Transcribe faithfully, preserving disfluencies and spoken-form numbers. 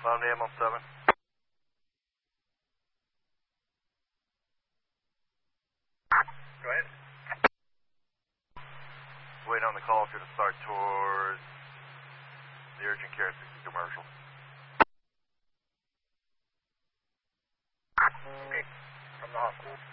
Omni M on seven. Go ahead. Waiting on the call for to start towards the urgent care sixty commercial. Okay, from the hospital.